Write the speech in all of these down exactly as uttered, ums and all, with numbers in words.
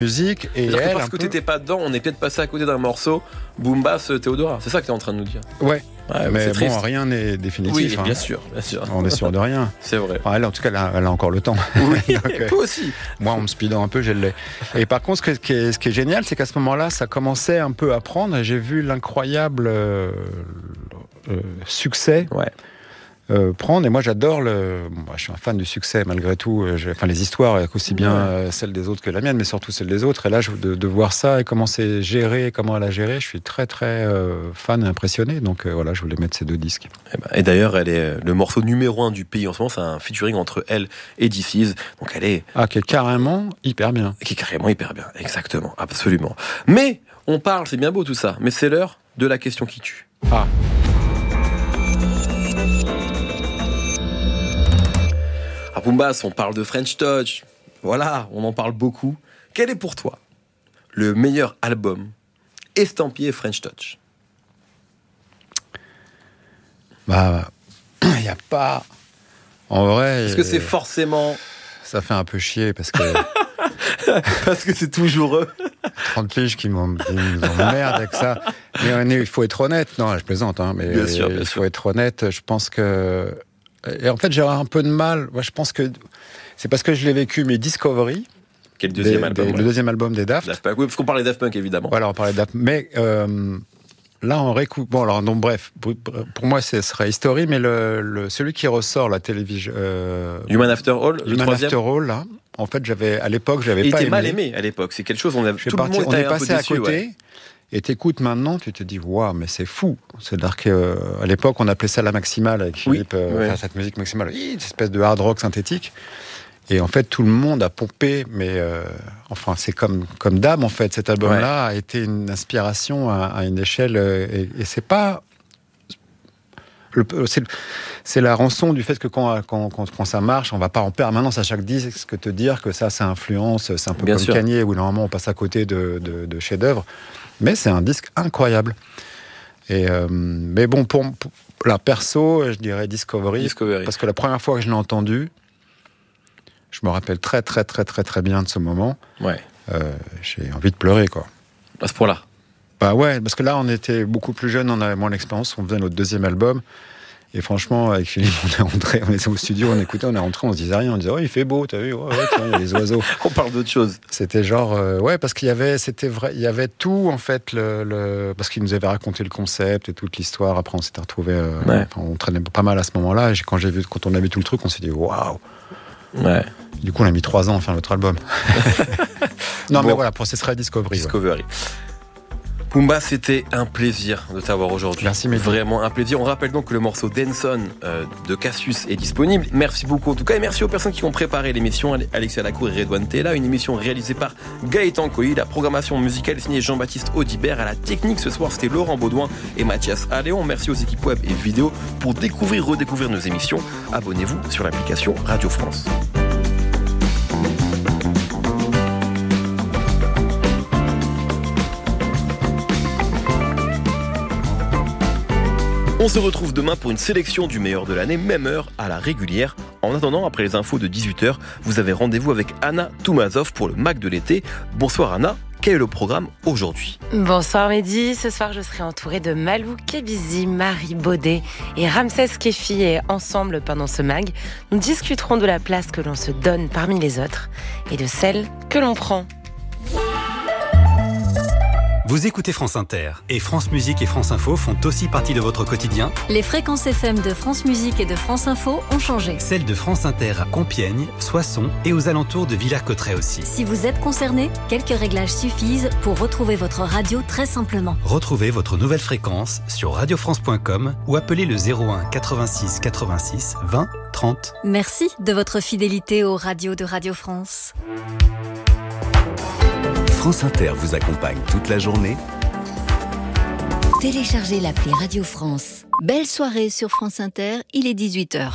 musique et C'est-à-dire elle, que parce que peu... t'étais pas dedans, on est peut-être passé à côté d'un morceau Boom Bass Théodora. C'est ça que t'es en train de nous dire. Ouais. Ouais, mais c'est bon, triste. rien n'est définitif. Oui, hein. bien sûr, bien sûr. On est sûr de rien. C'est vrai. Enfin, elle, en tout cas, elle a, elle a encore le temps. Oui, Donc, euh, toi aussi. moi, en me speedant un peu, je l'ai. Et par contre, ce, que, ce, qui est, ce qui est génial, c'est qu'à ce moment-là, ça commençait un peu à prendre. Et j'ai vu l'incroyable euh, euh, succès. Ouais. Euh, prendre et moi j'adore le moi, je suis un fan du succès malgré tout. J'ai... enfin les histoires aussi bien ouais. euh, celles des autres que la mienne, mais surtout celles des autres, et là je... de, de voir ça et comment c'est géré, comment elle a géré, je suis très très euh, fan et impressionné, donc euh, voilà, je voulais mettre ces deux disques. Et, ben, et d'ailleurs elle est le morceau numéro un du pays en ce moment, c'est un featuring entre elle et D C's, donc elle est ah qui est carrément hyper bien qui est carrément hyper bien, exactement, absolument. Mais on parle, c'est bien beau tout ça, mais c'est l'heure de la question qui tue. Ah À Boom Bass, on parle de French Touch. Voilà, on en parle beaucoup. Quel est pour toi le meilleur album estampillé French Touch ? Bah, il n'y a pas... En vrai... Est-ce que c'est forcément... Ça fait un peu chier parce que... parce que c'est toujours eux. trente piges qui m'emmerdent avec ça. Mais il faut être honnête. Non, je plaisante. Hein, mais bien sûr, bien il sûr. faut être honnête. Je pense que... Et en fait, j'ai un peu de mal. Moi, je pense que c'est parce que je l'ai vécu, mais Discovery, qui est le deuxième des, album, des, ouais. le deuxième album des Daft. Daft Punk, oui, parce qu'on parlait Daft Punk évidemment. Voilà, on parlait Daft Punk. Mais euh, là, on réécoute. Bon, alors, donc, bref, pour, pour moi, ce serait History, mais le, le, celui qui ressort la télévision. Euh, Human After All, le Human troisième. After All, là. En fait, j'avais à l'époque, j'avais Et pas il était aimé. mal aimé à l'époque. C'est quelque chose. On a tout parti, le monde on est un passé peu à déçu, côté. Ouais. Et t'écoutes maintenant, tu te dis, waouh, mais c'est fou. C'est-à-dire qu'à euh, l'époque, on appelait ça la maximale avec Philippe, oui, euh, ouais. enfin, cette musique maximale, oui, cette espèce de hard rock synthétique. Et en fait, tout le monde a pompé, mais euh, enfin, c'est comme, comme Dame, en fait. Cet album-là ouais. a été une inspiration à, à une échelle, et, et c'est pas. Le, c'est, c'est la rançon du fait que quand, quand, quand, quand ça marche, on va pas en permanence à chaque disque te dire que ça, ça influence, c'est un peu Bien comme sûr. Kanye, où normalement on passe à côté de, de, de chefs-d'œuvre. Mais c'est un disque incroyable. Et euh, mais bon, pour, pour la perso, je dirais Discovery, Discovery, parce que la première fois que je l'ai entendu, je me rappelle très très très très très bien de ce moment. Ouais. Euh, j'ai envie de pleurer, quoi. À ce point-là. Bah ouais, parce que là, on était beaucoup plus jeunes, on avait moins d'expérience, on faisait notre deuxième album. Et franchement, avec Philippe, on est rentré, on était au studio, on écoutait, on est rentré, on se disait rien, on disait, oh, il fait beau, t'as vu, ouais, ouais, tiens, il y a les oiseaux. On parle d'autre chose. C'était genre, euh, ouais, parce qu'il y avait, c'était vrai, il y avait tout, en fait, le, le, parce qu'il nous avait raconté le concept et toute l'histoire. Après, on s'était retrouvés, euh, ouais. enfin, on traînait pas mal à ce moment-là. Et quand j'ai vu, quand on a vu tout le truc, on s'est dit, waouh. Ouais. Du coup, on a mis trois ans à faire notre album. non, bon. Mais voilà, pour ce serait Discovery. Discovery. Ouais. Pumba, c'était un plaisir de t'avoir aujourd'hui. Merci, Mehdi. Vraiment un plaisir. On rappelle donc que le morceau Denson euh, de Cassius est disponible. Merci beaucoup en tout cas. Et merci aux personnes qui ont préparé l'émission. Alexia Lacour et Redouane Tella. Une émission réalisée par Gaëtan Coy. La programmation musicale signée Jean-Baptiste Audibert. À la technique ce soir, c'était Laurent Baudouin et Mathias Alléon. Merci aux équipes web et vidéo. Pour découvrir, redécouvrir nos émissions, abonnez-vous sur l'application Radio France. On se retrouve demain pour une sélection du meilleur de l'année, même heure à la régulière. En attendant, après les infos de dix-huit heures, vous avez rendez-vous avec Anna Toumazov pour le Mac de l'été. Bonsoir Anna, quel est le programme aujourd'hui ? Bonsoir Mehdi, ce soir je serai entourée de Malou Kébizi, Marie Baudet et Ramsès Kefi, et ensemble pendant ce mag, nous discuterons de la place que l'on se donne parmi les autres et de celle que l'on prend. Vous écoutez France Inter et France Musique et France Info font aussi partie de votre quotidien. Les fréquences F M de France Musique et de France Info ont changé. Celles de France Inter à Compiègne, Soissons et aux alentours de Villers-Cotterêts aussi. Si vous êtes concerné, quelques réglages suffisent pour retrouver votre radio très simplement. Retrouvez votre nouvelle fréquence sur radio france point com ou appelez le zéro un quatre-vingt-six quatre-vingt-six vingt trente. Merci de votre fidélité aux radios de Radio France. France Inter vous accompagne toute la journée. Téléchargez l'appli Radio France. Belle soirée sur France Inter, il est dix-huit heures.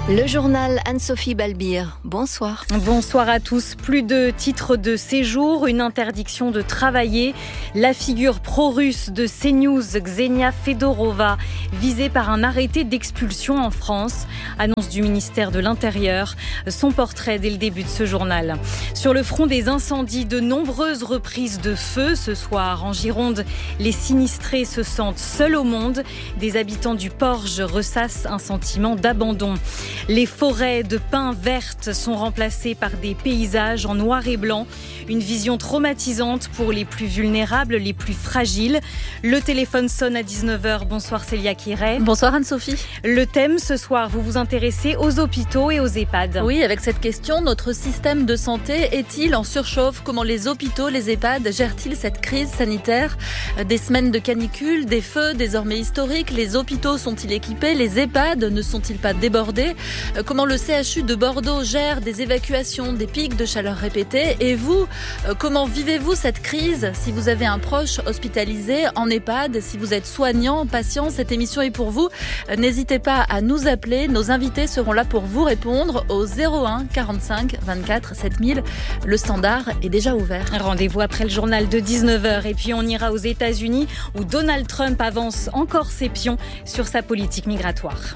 Le journal Anne-Sophie Balbir. Bonsoir. Bonsoir à tous. Plus de titres de séjour, une interdiction de travailler. La figure pro-russe de CNews, Ksenia Fedorova, visée par un arrêté d'expulsion en France. Annonce du ministère de l'Intérieur. Son portrait dès le début de ce journal. Sur le front des incendies, de nombreuses reprises de feu. Ce soir, en Gironde, les sinistrés se sentent seuls au monde. Des habitants du Porge ressassent un sentiment d'abandon. Les forêts de pins vertes sont remplacées par des paysages en noir et blanc. Une vision traumatisante pour les plus vulnérables, les plus fragiles. Le téléphone sonne à dix-neuf heures. Bonsoir Célia Kiret. Bonsoir Anne-Sophie. Le thème ce soir, vous vous intéressez aux hôpitaux et aux EHPAD. Oui, avec cette question, notre système de santé est-il en surchauffe? Comment les hôpitaux, les EHPAD gèrent-ils cette crise sanitaire? Des semaines de canicule, des feux désormais historiques. Les hôpitaux sont-ils équipés? Les EHPAD ne sont-ils pas débordés? Comment le C H U de Bordeaux gère des évacuations, des pics de chaleur répétés? Et vous, comment vivez-vous cette crise? Si vous avez un proche hospitalisé en EHPAD, si vous êtes soignant, patient, cette émission est pour vous. N'hésitez pas à nous appeler. Nos invités seront là pour vous répondre au zéro un quarante-cinq vingt-quatre sept mille. Le standard est déjà ouvert. Rendez-vous après le journal de dix-neuf heures. Et puis on ira aux États-Unis où Donald Trump avance encore ses pions sur sa politique migratoire.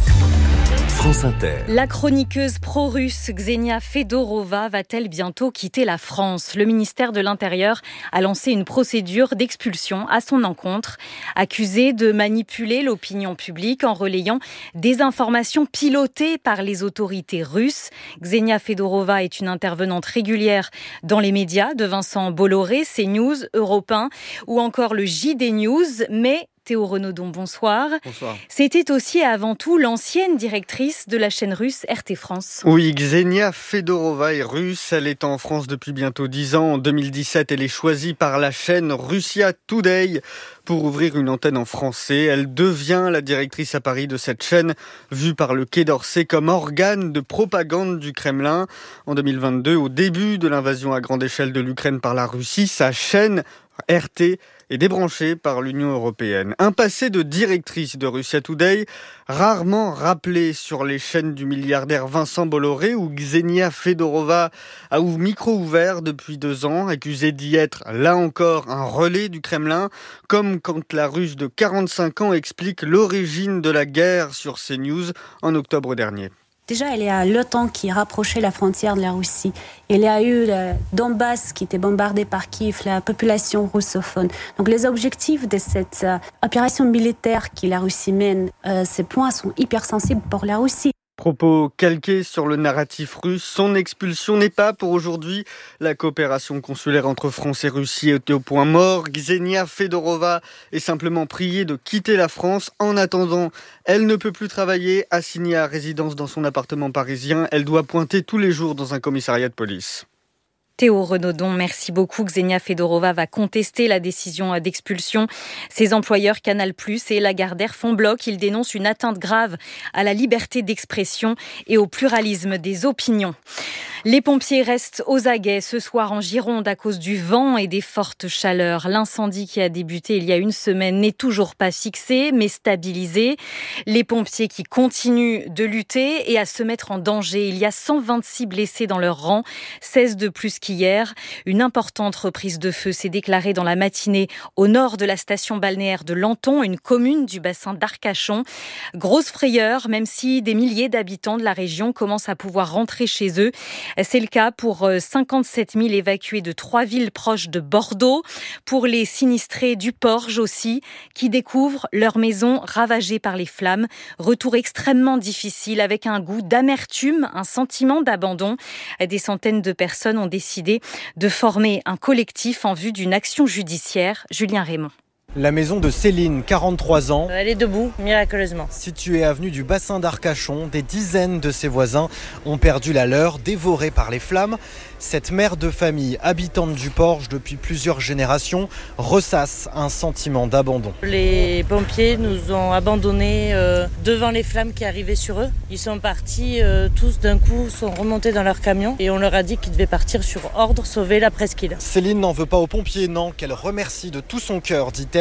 France Inter. La chroniqueuse pro-russe Ksenia Fedorova va-t-elle bientôt quitter la France? Le ministère de l'Intérieur a lancé une procédure d'expulsion à son encontre. Accusée de manipuler l'opinion publique en relayant des informations pilotées par les autorités russes, Ksenia Fedorova est une intervenante régulière dans les médias de Vincent Bolloré, CNews, Europe un ou encore le J D News, mais Théo Renaudon, bonsoir. Bonsoir. C'était aussi et avant tout l'ancienne directrice de la chaîne russe R T France. Oui, Ksenia Fedorova est russe. Elle est en France depuis bientôt dix ans. En deux mille dix-sept, elle est choisie par la chaîne Russia Today pour ouvrir une antenne en français. Elle devient la directrice à Paris de cette chaîne, vue par le Quai d'Orsay comme organe de propagande du Kremlin. En deux mille vingt-deux, au début de l'invasion à grande échelle de l'Ukraine par la Russie, sa chaîne R T est débranchée par l'Union européenne. Un passé de directrice de Russia Today, rarement rappelé sur les chaînes du milliardaire Vincent Bolloré, où Ksenia Fedorova a eu micro ouvert depuis deux ans, accusée d'y être, là encore, un relais du Kremlin, comme quand la Russe de quarante-cinq ans explique l'origine de la guerre sur CNews en octobre dernier. Déjà, il y a l'OTAN qui rapprochait la frontière de la Russie. Il y a eu le Donbass qui était bombardé par Kiev, la population russophone. Donc les objectifs de cette euh, opération militaire que la Russie mène, euh, ces points sont hyper sensibles pour la Russie. Propos calqués sur le narratif russe, son expulsion n'est pas pour aujourd'hui. La coopération consulaire entre France et Russie est au point mort. Ksenia Fedorova est simplement priée de quitter la France. En attendant, elle ne peut plus travailler. Assignée à résidence dans son appartement parisien, elle doit pointer tous les jours dans un commissariat de police. Théo Renaudon, merci beaucoup. Ksenia Fedorova va contester la décision d'expulsion. Ses employeurs Canal plus et Lagardère font bloc. Ils dénoncent une atteinte grave à la liberté d'expression et au pluralisme des opinions. Les pompiers restent aux aguets ce soir en Gironde à cause du vent et des fortes chaleurs. L'incendie qui a débuté il y a une semaine n'est toujours pas fixé, mais stabilisé. Les pompiers qui continuent de lutter et à se mettre en danger. Il y a cent vingt-six blessés dans leur rang, seize de plus qu'hier. Une importante reprise de feu s'est déclarée dans la matinée au nord de la station balnéaire de Lanton, une commune du bassin d'Arcachon. Grosse frayeur, même si des milliers d'habitants de la région commencent à pouvoir rentrer chez eux. C'est le cas pour cinquante-sept mille évacués de trois villes proches de Bordeaux, pour les sinistrés du Porge aussi, qui découvrent leur maison ravagée par les flammes. Retour extrêmement difficile avec un goût d'amertume, un sentiment d'abandon. Des centaines de personnes ont décidé de former un collectif en vue d'une action judiciaire. Julien Raymond. La maison de Céline, quarante-trois ans. Elle est debout, miraculeusement. Située avenue du bassin d'Arcachon, des dizaines de ses voisins ont perdu la leur, dévorés par les flammes. Cette mère de famille, habitante du Porge depuis plusieurs générations, ressasse un sentiment d'abandon. Les pompiers nous ont abandonnés euh, devant les flammes qui arrivaient sur eux. Ils sont partis euh, tous d'un coup, sont remontés dans leur camion et on leur a dit qu'ils devaient partir sur ordre, sauver la presqu'île. Céline n'en veut pas aux pompiers, non, qu'elle remercie de tout son cœur, dit-elle.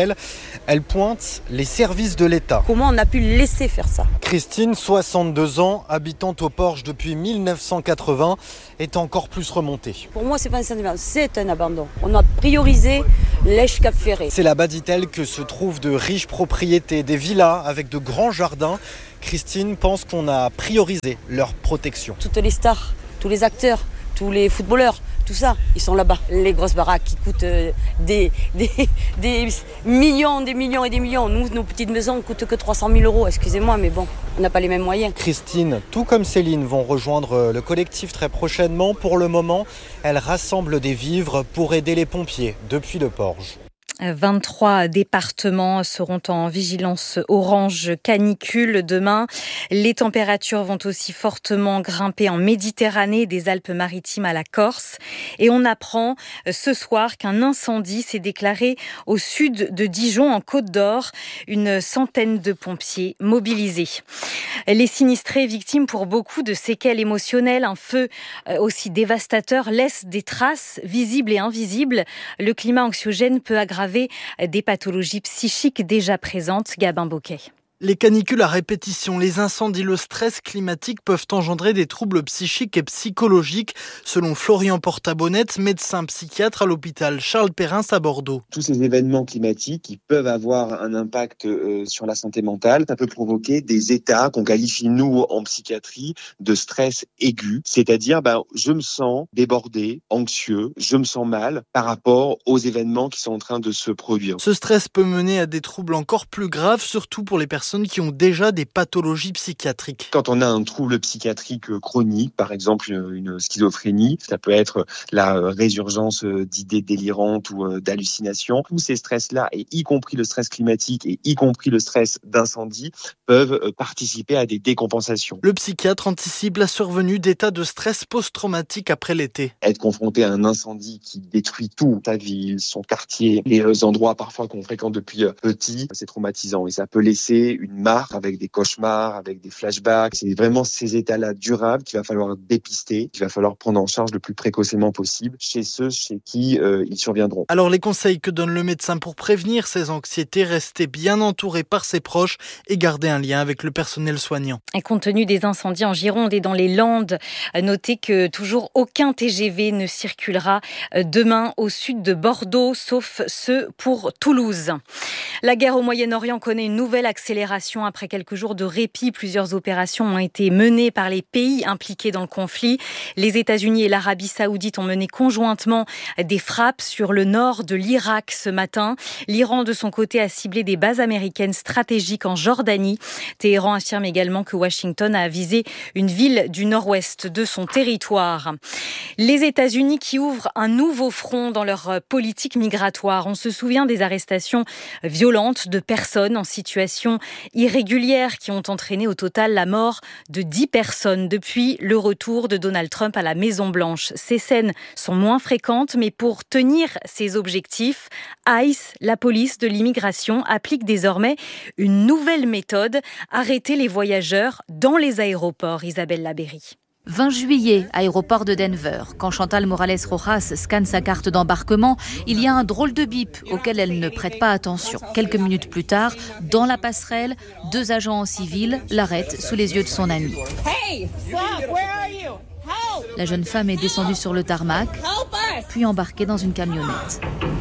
elle. Elle pointe les services de l'État. Comment on a pu laisser faire ça ? Christine, soixante-deux ans, habitante au Porche depuis mille neuf cent quatre-vingts, est encore plus remontée. Pour moi, c'est pas un sentiment, c'est un abandon. On a priorisé l'Esch-Cap Ferré. C'est là-bas, dit-elle, que se trouvent de riches propriétés, des villas avec de grands jardins. Christine pense qu'on a priorisé leur protection. Toutes les stars, tous les acteurs, tous les footballeurs, tout ça, ils sont là-bas. Les grosses baraques qui coûtent des, des, des millions, des millions et des millions. Nous, nos petites maisons ne coûtent que trois cent mille euros, excusez-moi, mais bon, on n'a pas les mêmes moyens. Christine, tout comme Céline, vont rejoindre le collectif très prochainement. Pour le moment, elles rassemblent des vivres pour aider les pompiers depuis le Porge. vingt-trois départements seront en vigilance orange canicule demain. Les températures vont aussi fortement grimper en Méditerranée, des Alpes-Maritimes à la Corse. Et on apprend ce soir qu'un incendie s'est déclaré au sud de Dijon, en Côte d'Or. Une centaine de pompiers mobilisés. Les sinistrés, victimes pour beaucoup de séquelles émotionnelles, un feu aussi dévastateur laisse des traces visibles et invisibles. Le climat anxiogène peut aggraver des pathologies psychiques déjà présentes. Gabin Bocquet. Les canicules à répétition, les incendies, le stress climatique peuvent engendrer des troubles psychiques et psychologiques, selon Florian Portabonnette, médecin psychiatre à l'hôpital Charles Perrin à Bordeaux. Tous ces événements climatiques qui peuvent avoir un impact euh, sur la santé mentale, ça peut provoquer des états qu'on qualifie, nous, en psychiatrie, de stress aigu. C'est-à-dire, ben, je me sens débordé, anxieux, je me sens mal par rapport aux événements qui sont en train de se produire. Ce stress peut mener à des troubles encore plus graves, surtout pour les personnes qui ont déjà des pathologies psychiatriques. Quand on a un trouble psychiatrique chronique, par exemple une schizophrénie, ça peut être la résurgence d'idées délirantes ou d'hallucinations. Tous ces stress-là, et y compris le stress climatique et y compris le stress d'incendie, peuvent participer à des décompensations. Le psychiatre anticipe la survenue d'états de stress post-traumatique après l'été. Être confronté à un incendie qui détruit tout, sa ville, son quartier, les endroits parfois qu'on fréquente depuis petit, c'est traumatisant et ça peut laisser une marque avec des cauchemars, avec des flashbacks. C'est vraiment ces états-là durables qu'il va falloir dépister, qu'il va falloir prendre en charge le plus précocement possible chez ceux chez qui euh, ils surviendront. Alors les conseils que donne le médecin pour prévenir ces anxiétés, rester bien entouré par ses proches et garder un lien avec le personnel soignant. Et compte tenu des incendies en Gironde et dans les Landes, notez que toujours aucun T G V ne circulera demain au sud de Bordeaux, sauf ceux pour Toulouse. La guerre au Moyen-Orient connaît une nouvelle accélération. Après quelques jours de répit, plusieurs opérations ont été menées par les pays impliqués dans le conflit. Les États-Unis et l'Arabie Saoudite ont mené conjointement des frappes sur le nord de l'Irak ce matin. L'Iran, de son côté, a ciblé des bases américaines stratégiques en Jordanie. Téhéran affirme également que Washington a visé une ville du nord-ouest de son territoire. Les États-Unis qui ouvrent un nouveau front dans leur politique migratoire. On se souvient des arrestations violentes de personnes en situation irrégulières qui ont entraîné au total la mort de dix personnes depuis le retour de Donald Trump à la Maison-Blanche. Ces scènes sont moins fréquentes, mais pour tenir ces objectifs, ICE, la police de l'immigration, applique désormais une nouvelle méthode, arrêter les voyageurs dans les aéroports. Isabelle Labéry. vingt juillet, aéroport de Denver. Quand Chantal Morales Rojas scanne sa carte d'embarquement, il y a un drôle de bip auquel elle ne prête pas attention. Quelques minutes plus tard, dans la passerelle, deux agents en civil l'arrêtent sous les yeux de son ami. Hey, stop, where are you? Help! La jeune femme est descendue sur le tarmac, puis embarquée dans une camionnette.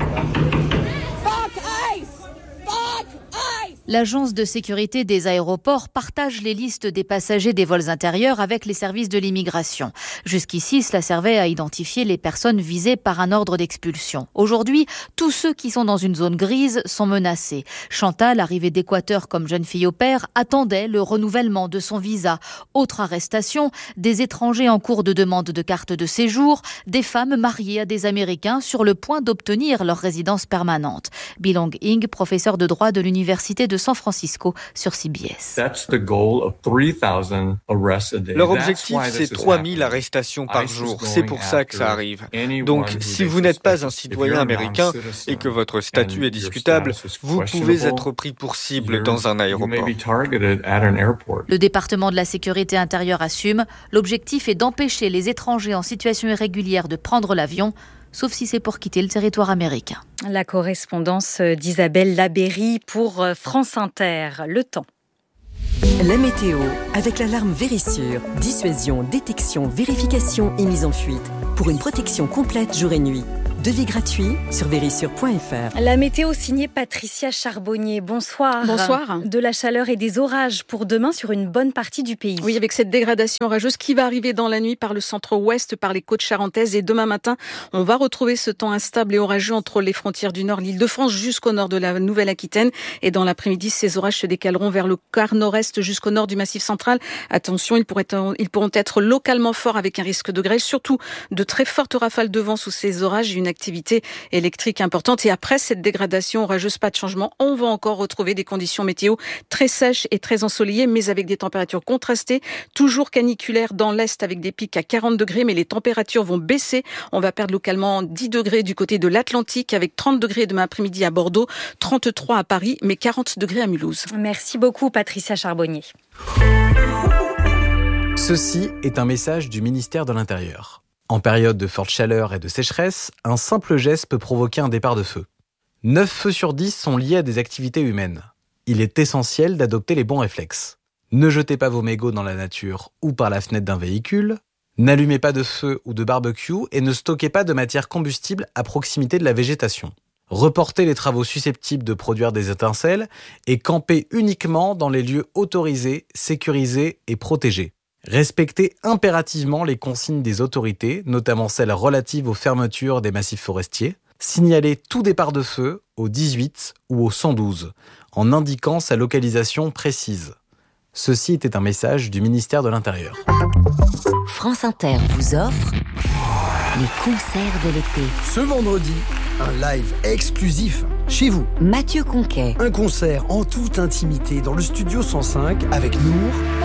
L'agence de sécurité des aéroports partage les listes des passagers des vols intérieurs avec les services de l'immigration. Jusqu'ici, cela servait à identifier les personnes visées par un ordre d'expulsion. Aujourd'hui, tous ceux qui sont dans une zone grise sont menacés. Chantal, arrivée d'Équateur comme jeune fille au père, attendait le renouvellement de son visa. Autre arrestation, des étrangers en cours de demande de carte de séjour, des femmes mariées à des Américains sur le point d'obtenir leur résidence permanente. Bilong Ing, professeur de droit de l'université de San Francisco sur C B S. Leur objectif, c'est trois mille arrestations par jour. C'est pour ça que ça arrive. Donc, si vous n'êtes pas un citoyen américain et que votre statut est discutable, vous pouvez être pris pour cible dans un aéroport. Le département de la sécurité intérieure assume, l'objectif est d'empêcher les étrangers en situation irrégulière de prendre l'avion. sauf si c'est pour quitter le territoire américain. La correspondance d'Isabelle Labéry pour France Inter. Le temps. La météo, avec l'alarme Vérissure. Dissuasion, détection, vérification et mise en fuite. Pour une protection complète jour et nuit. Devis gratuit sur vérissure point f r. La météo signée Patricia Charbonnier. Bonsoir. Bonsoir. De la chaleur et des orages pour demain sur une bonne partie du pays. Oui, avec cette dégradation orageuse qui va arriver dans la nuit par le centre-ouest, par les côtes charentaises. Et demain matin, on va retrouver ce temps instable et orageux entre les frontières du nord, l'Île-de-France, jusqu'au nord de la Nouvelle-Aquitaine. Et dans l'après-midi, ces orages se décaleront vers le quart nord-est jusqu'au nord du Massif central. Attention, ils, pourraient, ils pourront être localement forts avec un risque de grêle, surtout de très fortes rafales de vent sous ces orages et une activité électrique importante. Et après cette dégradation orageuse, pas de changement. On va encore retrouver des conditions météo très sèches et très ensoleillées, mais avec des températures contrastées, toujours caniculaires dans l'est avec des pics à quarante degrés, mais les températures vont baisser. On va perdre localement dix degrés du côté de l'Atlantique, avec trente degrés demain après-midi à Bordeaux, trente-trois à Paris, mais quarante degrés à Mulhouse. Merci beaucoup, Patricia Charbonnier. Ceci est un message du ministère de l'Intérieur. En période de forte chaleur et de sécheresse, un simple geste peut provoquer un départ de feu. neuf feux sur dix sont liés à des activités humaines. Il est essentiel d'adopter les bons réflexes. Ne jetez pas vos mégots dans la nature ou par la fenêtre d'un véhicule. N'allumez pas de feu ou de barbecue et ne stockez pas de matière combustible à proximité de la végétation. Reportez les travaux susceptibles de produire des étincelles et campez uniquement dans les lieux autorisés, sécurisés et protégés. Respectez impérativement les consignes des autorités, notamment celles relatives aux fermetures des massifs forestiers. Signalez tout départ de feu au dix-huit ou au cent douze, en indiquant sa localisation précise. Ceci était un message du ministère de l'Intérieur. France Inter vous offre les concerts de l'été. Ce vendredi, un live exclusif chez vous. Mathieu Conquet. Un concert en toute intimité dans le studio cent cinq avec Nour.